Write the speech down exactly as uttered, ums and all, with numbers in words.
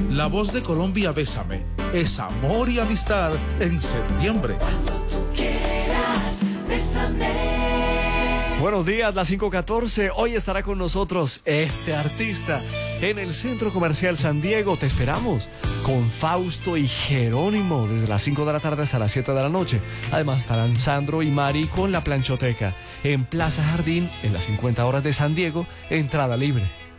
La Voz de Colombia Bésame es amor y amistad en septiembre. Quieras, bésame. Buenos días, las cinco catorce. Hoy estará con nosotros este artista en el Centro Comercial San Diego. Te esperamos con Fausto y Jerónimo desde las cinco de la tarde hasta las siete de la noche. Además estarán Sandro y Mari con La Planchoteca en Plaza Jardín en las cincuenta horas de San Diego, entrada libre.